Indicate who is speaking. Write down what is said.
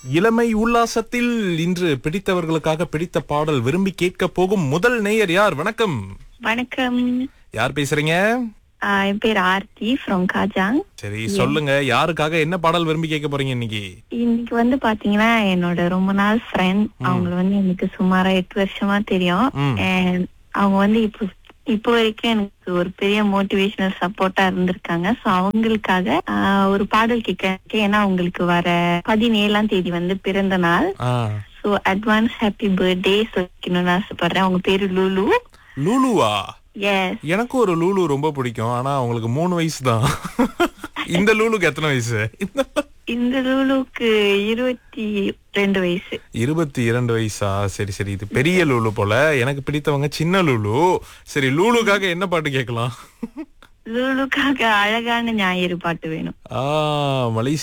Speaker 1: இளமை உல்லாசத்தில் இன்று பிடித்தவர்களுக்காக பிடித்த பாடல் விரும்பி கேட்க போகும் முதல் நேயர் யார்? வணக்கம்.
Speaker 2: வணக்கம்.
Speaker 1: யார் பேசுறீங்க?
Speaker 2: என் பேர் ஆர்த்தி ஃப்ரம் காஜாங்.
Speaker 1: சரி, சொல்லுங்க, யாருக்காக என்ன பாடல் விரும்பி கேட்க போறீங்க இன்னைக்கு?
Speaker 2: இன்னைக்கு வந்து பாத்தீங்கன்னா என்னோட ரொம்ப நாள் ஃப்ரெண்ட், அவங்க வந்து எனக்கு சுமாரா 8 வருஷமா தெரியும். And அவங்க வந்து இப்போ வரைக்கும் எனக்கு ஒரு பெரிய மோட்டிவேஷனல் சப்போர்ட்டா இருந்திருக்காங்க. சோ அவங்களுக்காக ஒரு பாடல் கேட்க, ஏன்னா அவங்களுக்கு வர 17ஆம் தேதி வந்து பிறந்த நாள். சோ அட்வான்ஸ் ஹாப்பி பர்த்டே சொல்லிக்கணும்னு ஆசைப்படுறேன். அவங்க பேரு லூலு.
Speaker 1: லூலுவா?
Speaker 2: எஸ்.
Speaker 1: எனக்கு ஒரு லூலு ரொம்ப பிடிக்கும். ஆனா அவங்களுக்கு 3 வயசு தான். இந்த லூலுக்கு எத்தனை வயசு?
Speaker 2: இந்த லூலுக்கு 22 வயசு.
Speaker 1: 22 வயசா? சரி சரி, இது பெரிய லூலு போல. எனக்கு பிடித்தவங்க சின்ன லூலு. சரி, லூலுக்காக என்ன பாட்டு கேட்கலாம்?
Speaker 2: லூலுக்காக அழகான ஞாயிறு பாட்டு வேணும்.
Speaker 1: மலேசியா